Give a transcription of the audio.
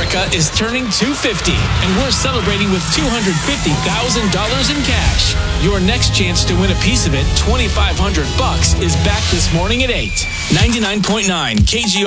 America is turning 250, and we're celebrating with $250,000 in cash. Your next chance to win a piece of it, $2,500, is back this morning at 8. 99.9 KGO.